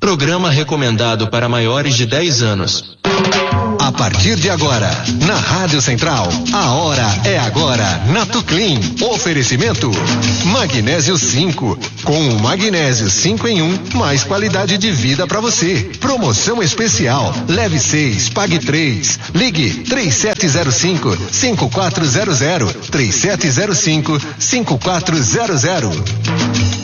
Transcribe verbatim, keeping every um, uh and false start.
Programa recomendado para maiores de dez anos. A partir de agora, na Rádio Central, a hora é agora na Tuclin. Oferecimento Magnésio cinco. Com o Magnésio cinco em um, mais qualidade de vida para você. Promoção especial. Leve seis, pague três. Ligue três sete zero cinco, cinco quatro zero zero. três sete zero cinco, cinco quatro zero zero.